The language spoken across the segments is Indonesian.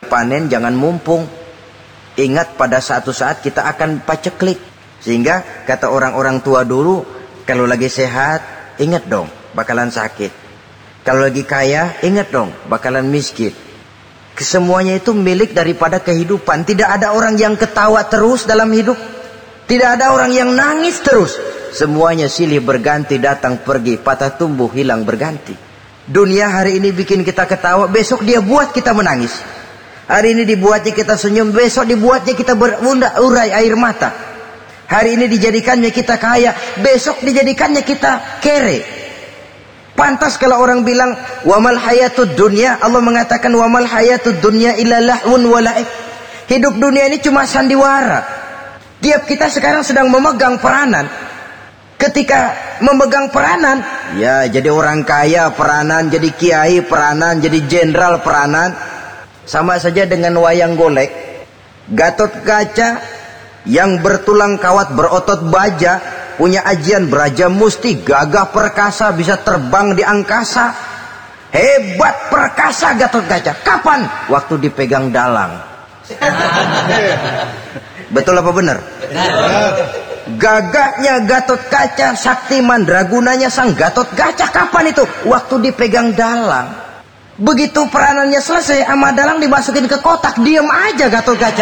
panen jangan mumpung. Ingat pada suatu saat kita akan paceklik. Sehingga kata orang-orang tua dulu, kalau lagi sehat, ingat dong bakalan sakit. Kalau lagi kaya, ingat dong bakalan miskin. Kesemuanya itu milik daripada kehidupan. Tidak ada orang yang ketawa terus dalam hidup. Tidak ada orang yang nangis terus. Semuanya silih berganti, datang pergi, patah tumbuh, hilang berganti. Dunia hari ini bikin kita ketawa, besok dia buat kita menangis. Hari ini dibuatnya kita senyum, besok dibuatnya kita berurai air mata. Hari ini dijadikannya kita kaya, besok dijadikannya kita kere. Pantas kalau orang bilang wamal hayatud dunya, Allah mengatakan wamal hayatud dunya illa lahun wa la'ib. Hidup dunia ini cuma sandiwara. Tiap kita sekarang sedang memegang peranan. Ketika memegang peranan, ya jadi orang kaya peranan, jadi kiai peranan, jadi jenderal peranan. Sama saja dengan wayang golek. Gatot Kaca yang bertulang kawat, berotot baja, punya ajian beraja musti, gagah perkasa, bisa terbang di angkasa. Hebat perkasa Gatot Kaca. Kapan? Waktu dipegang dalang. Betul apa benar? Gagahnya Gatot Kaca, sakti mandragunanya sang Gatot Kaca. Kapan itu? Waktu dipegang dalang. Begitu peranannya selesai, sama dalang dimasukin ke kotak, diam aja Gatot Kaca.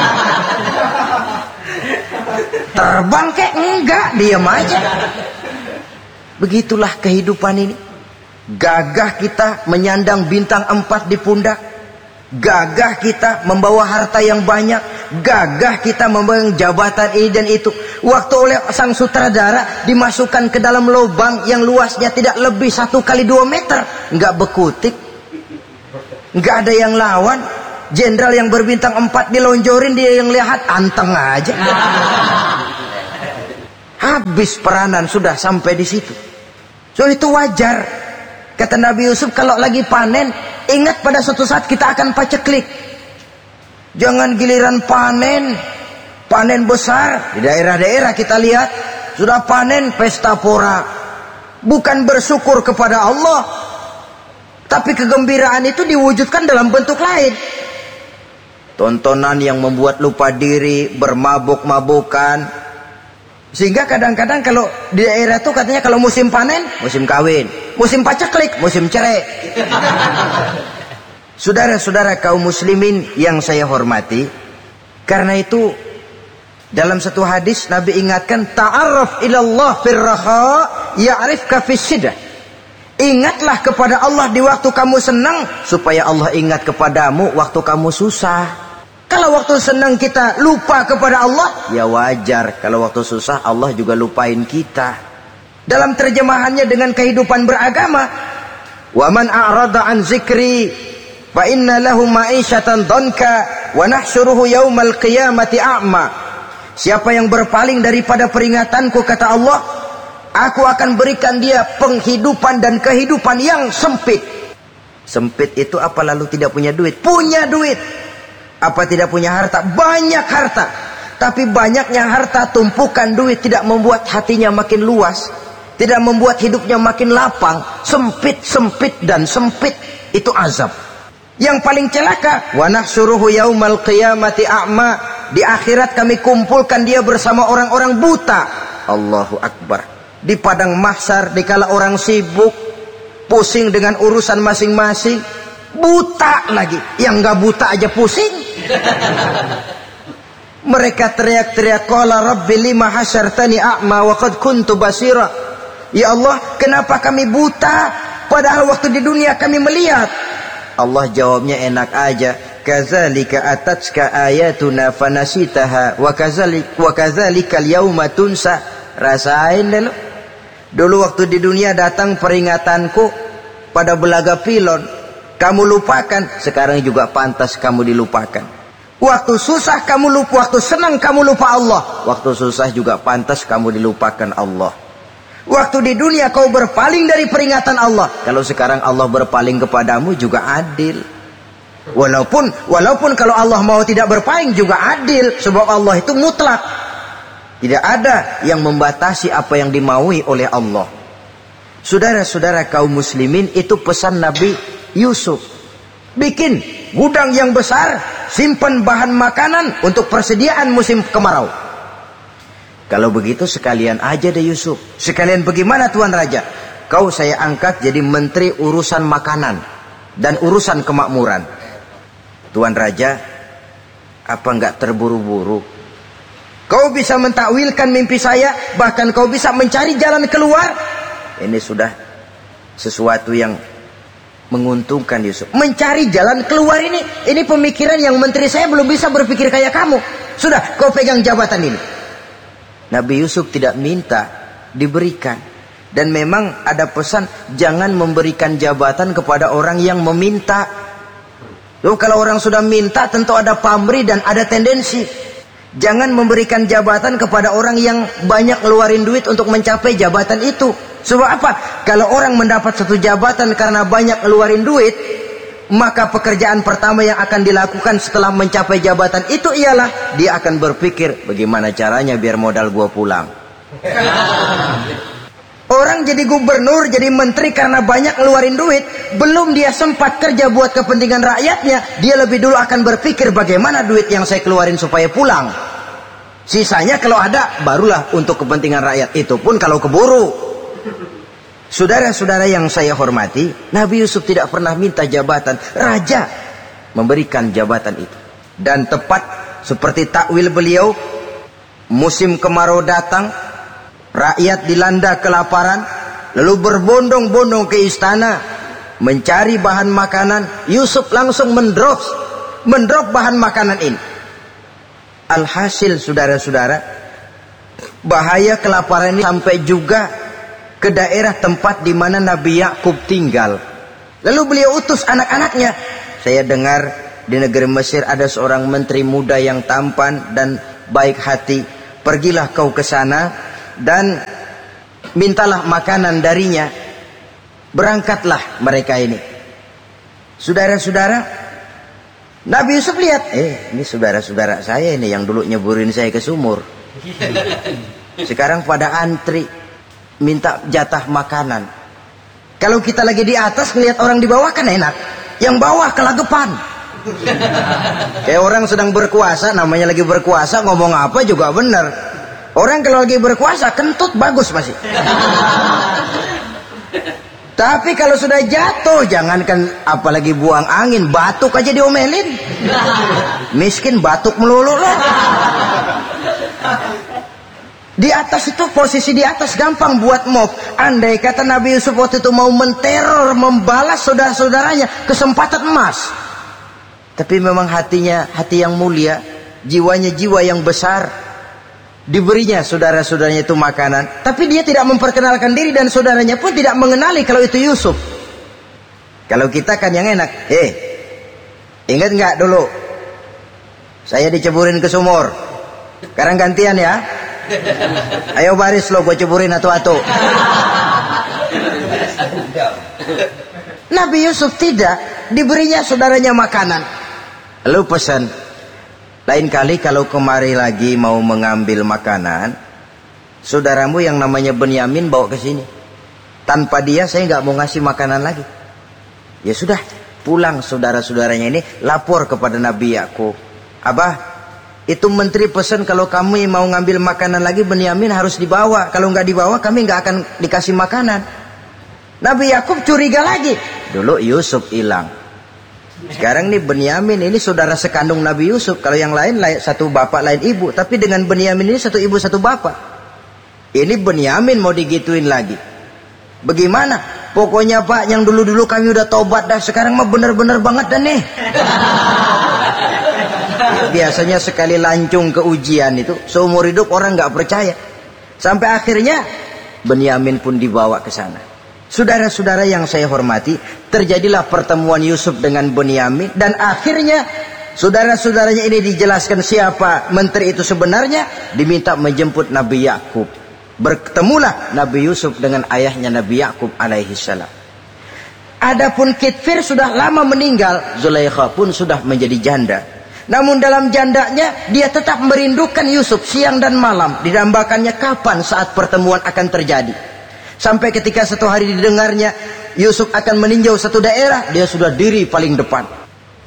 Terbang kek enggak, diam aja. Begitulah kehidupan ini. Gagah kita menyandang bintang 4 di pundak. Gagah kita membawa harta yang banyak. Gagah kita membawa jabatan ini dan itu. Waktu oleh sang sutradara dimasukkan ke dalam lubang yang luasnya tidak lebih 1 kali 2 meter, enggak bekutik. Enggak ada yang lawan. Jenderal yang berbintang 4 dilonjorin, dia yang lihat anteng aja. Habis peranan sudah sampai di situ. So itu wajar. Kata Nabi Yusuf, kalau lagi panen, ingat pada suatu saat kita akan paceklik. Jangan giliran panen besar. Di daerah-daerah kita lihat sudah panen pesta pora. Bukan bersyukur kepada Allah, tapi kegembiraan itu diwujudkan dalam bentuk lain. Tontonan yang membuat lupa diri, bermabuk-mabukan. Sehingga kadang-kadang kalau di daerah itu katanya kalau musim panen, musim kawin. Musim paceklik, musim cerai. Saudara-saudara kaum muslimin yang saya hormati, karena itu dalam satu hadis Nabi ingatkan, ta'arraf ilallah firraha ya'rifka fisyidah. Ingatlah kepada Allah di waktu kamu senang, supaya Allah ingat kepadamu waktu kamu susah. Kalau waktu senang kita lupa kepada Allah, ya wajar. Kalau waktu susah Allah juga lupain kita. Dalam terjemahannya dengan kehidupan beragama, wa man a'rada an zikri fa inna lahu ma'isyatan dhanka wa nahsyuruhu yaumal qiyamati a'ma. Siapa yang berpaling daripada peringatanku, kata Allah, aku akan berikan dia penghidupan dan kehidupan yang sempit. Sempit itu apa lalu tidak punya duit? Punya duit. Apa tidak punya harta? Banyak harta. Tapi banyaknya harta, tumpukan duit tidak membuat hatinya makin luas. Tidak membuat hidupnya makin lapang. Sempit, sempit, dan sempit. Itu azab. Yang paling celaka, wa nahsyuruhu yaumal qiyamati a'ma. Di akhirat kami kumpulkan dia bersama orang-orang buta. Allahu Akbar. Di padang mahsyar, dikala orang sibuk, pusing dengan urusan masing-masing, buta lagi. Yang gak buta aja pusing. Mereka teriak-teriak, qala rabbi lima hasyartani a'ma wa qad kuntu basira. Ya Allah, kenapa kami buta padahal waktu di dunia kami melihat? Allah jawabnya enak aja, kadzalika atatska ayatuna fanasitaha wa kadzalika al-yauma tunsa. Rasain dulu. Dulu waktu di dunia datang peringatanku pada belaga pilon, kamu lupakan. Sekarang juga pantas kamu dilupakan. Waktu susah kamu lupa, waktu senang kamu lupa Allah. Waktu susah juga pantas kamu dilupakan Allah. Waktu di dunia kau berpaling dari peringatan Allah. Kalau sekarang Allah berpaling kepadamu juga adil. Walaupun kalau Allah mau tidak berpaling juga adil. Sebab Allah itu mutlak. Tidak ada yang membatasi apa yang dimaui oleh Allah. Saudara-saudara kaum muslimin, itu pesan Nabi Yusuf. Bikin gudang yang besar, simpan bahan makanan untuk persediaan musim kemarau. Kalau begitu sekalian aja deh Yusuf. Sekalian bagaimana Tuan Raja? Kau saya angkat jadi menteri urusan makanan dan urusan kemakmuran. Tuan Raja, apa enggak terburu-buru? Kau bisa mentakwilkan mimpi saya, bahkan kau bisa mencari jalan keluar. Ini sudah sesuatu yang menguntungkan Yusuf. Mencari jalan keluar ini pemikiran yang menteri saya belum bisa berpikir kayak kamu. Sudah, kau pegang jabatan ini. Nabi Yusuf tidak minta, diberikan. Dan memang ada pesan, jangan memberikan jabatan kepada orang yang meminta. Loh, kalau orang sudah minta tentu ada pamrih dan ada tendensi. Jangan memberikan jabatan kepada orang yang banyak ngeluarin duit untuk mencapai jabatan itu. Sebab apa? Kalau orang mendapat satu jabatan karena banyak ngeluarin duit, maka pekerjaan pertama yang akan dilakukan setelah mencapai jabatan itu ialah dia akan berpikir, bagaimana caranya biar modal gua pulang. Orang jadi gubernur, jadi menteri karena banyak ngeluarin duit, belum dia sempat kerja buat kepentingan rakyatnya, dia lebih dulu akan berpikir bagaimana duit yang saya keluarin supaya pulang. Sisanya kalau ada, barulah untuk kepentingan rakyat. Itu pun kalau keburu. Saudara-saudara yang saya hormati, Nabi Yusuf tidak pernah minta jabatan. Raja memberikan jabatan itu. Dan tepat seperti takwil beliau, musim kemarau datang, rakyat dilanda kelaparan, lalu berbondong-bondong ke istana mencari bahan makanan. Yusuf langsung mendrop bahan makanan ini. Alhasil saudara-saudara, bahaya kelaparan ini sampai juga ke daerah tempat di mana Nabi Yakub tinggal. Lalu beliau utus anak-anaknya. Saya dengar di negeri Mesir ada seorang menteri muda yang tampan dan baik hati. Pergilah kau ke sana dan mintalah makanan darinya. Berangkatlah mereka ini. Saudara-saudara, Nabi Yusuf lihat, ini saudara-saudara saya ini yang dulu nyeburin saya ke sumur. Sekarang pada antri minta jatah makanan. Kalau kita lagi di atas ngelihat orang di bawah kan enak. Yang bawah kelagapan. Kayak orang sedang berkuasa, namanya lagi berkuasa, ngomong apa juga benar. Orang kalau lagi berkuasa kentut bagus masih. Tapi kalau sudah jatuh, jangankan apalagi buang angin, batuk aja diomelin. Miskin batuk melulu loh. Di atas itu, posisi di atas gampang buat mob. Andai kata Nabi Yusuf waktu itu mau menteror, membalas saudara-saudaranya, kesempatan emas. Tapi memang hatinya hati yang mulia, jiwanya jiwa yang besar. Diberinya saudara-saudaranya itu makanan, tapi dia tidak memperkenalkan diri dan saudaranya pun tidak mengenali kalau itu Yusuf. Kalau kita kan yang enak, ingat nggak dulu saya diceburin ke sumur, sekarang gantian ya, ayo baris lo, gue ceburin atu-atu. Nabi Yusuf tidak, diberinya saudaranya makanan. Lalu pesan, lain kali kalau kemari lagi mau mengambil makanan, saudaramu yang namanya Benyamin bawa ke sini. Tanpa dia saya nggak mau ngasih makanan lagi. Ya sudah, pulang saudara-saudaranya ini lapor kepada Nabi Yakub. Abah, itu menteri pesan kalau kamu mau ngambil makanan lagi Benyamin harus dibawa. Kalau nggak dibawa kami nggak akan dikasih makanan. Nabi Yakub curiga lagi. Dulu Yusuf hilang. Sekarang nih Benyamin ini saudara sekandung Nabi Yusuf. Kalau yang lain satu bapak lain ibu, tapi dengan Benyamin ini satu ibu satu bapak. Ini Benyamin mau digituin lagi. Bagaimana? Pokoknya Pak, yang dulu-dulu kami udah tobat dah, sekarang mah bener-bener banget dah nih. Biasanya sekali lancung ke ujian itu seumur hidup orang nggak percaya. Sampai akhirnya Benyamin pun dibawa ke sana. Saudara-saudara yang saya hormati, terjadilah pertemuan Yusuf dengan Benyamin dan akhirnya saudara-saudaranya ini dijelaskan siapa menteri itu sebenarnya, diminta menjemput Nabi Yakub. Bertemulah Nabi Yusuf dengan ayahnya Nabi Yakub alaihi salam. Adapun Kitfir sudah lama meninggal, Zulaikha pun sudah menjadi janda. Namun dalam jandanya dia tetap merindukan Yusuf siang dan malam, didambakannya kapan saat pertemuan akan terjadi. Sampai ketika satu hari didengarnya Yusuf akan meninjau satu daerah, dia sudah diri paling depan.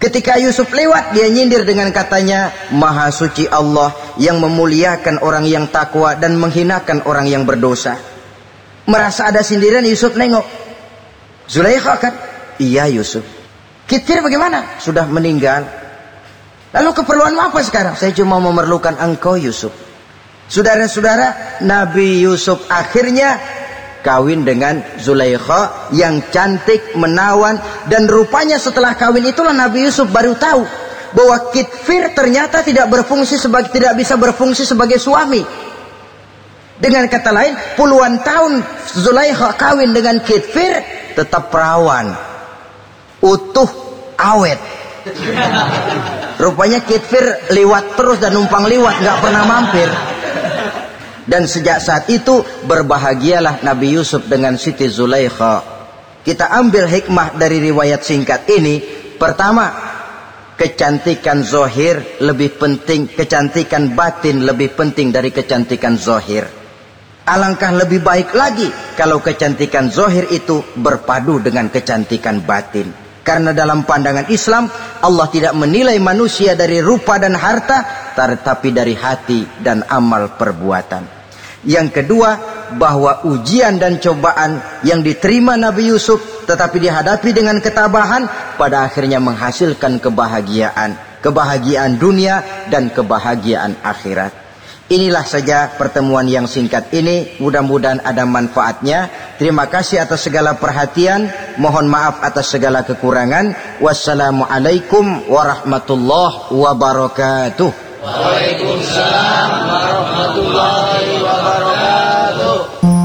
Ketika Yusuf lewat, dia nyindir dengan katanya, Maha suci Allah yang memuliakan orang yang takwa dan menghinakan orang yang berdosa. Merasa ada sindiran, Yusuf nengok. Zulaikha kan? Iya Yusuf. Kithir bagaimana? Sudah meninggal. Lalu keperluanmu apa sekarang? Saya cuma memerlukan engkau Yusuf. Saudara-saudara, Nabi Yusuf akhirnya kawin dengan Zulaikha yang cantik, menawan, dan rupanya setelah kawin itulah Nabi Yusuf baru tahu bahwa Kitfir ternyata tidak bisa berfungsi sebagai suami. Dengan kata lain, puluhan tahun Zulaikha kawin dengan Kitfir tetap perawan, utuh, awet. Rupanya Kitfir liwat terus dan numpang liwat, nggak pernah mampir. Dan sejak saat itu berbahagialah Nabi Yusuf dengan Siti Zulaikha. Kita ambil hikmah dari riwayat singkat ini. Pertama, kecantikan zohir lebih penting, kecantikan batin lebih penting dari kecantikan zohir. Alangkah lebih baik lagi kalau kecantikan zohir itu berpadu dengan kecantikan batin. Karena dalam pandangan Islam, Allah tidak menilai manusia dari rupa dan harta, tetapi dari hati dan amal perbuatan. Yang kedua, bahwa ujian dan cobaan yang diterima Nabi Yusuf tetapi dihadapi dengan ketabahan, pada akhirnya menghasilkan kebahagiaan dunia dan kebahagiaan akhirat. Inilah saja pertemuan yang singkat ini, mudah-mudahan ada manfaatnya. Terima kasih atas segala perhatian, mohon maaf atas segala kekurangan. Wassalamualaikum warahmatullahi wabarakatuh. Waalaikumsalam warahmatullahi wabarakatuh.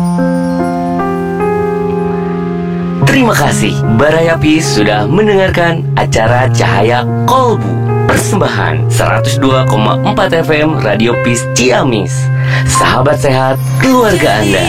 Terima kasih Barayapis sudah mendengarkan acara Cahaya Kolbu. Persembahan 102,4 FM Radio Peace Ciamis. Sahabat sehat keluarga Anda.